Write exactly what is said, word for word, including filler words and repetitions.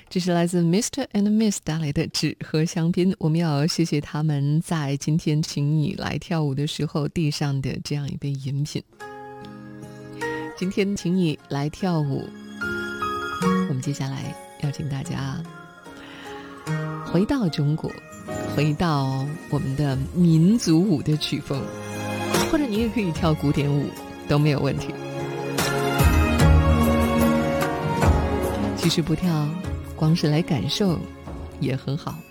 这是来自 Mister and Miss 带来的纸和香槟。我们要谢谢他们在今天请你来跳舞的时候递上的这样一杯饮品。今天请你来跳舞，我们接下来要请大家回到中国，回到我们的民族舞的曲风，或者你也可以跳古典舞都没有问题。其实不跳，光是来感受也很好。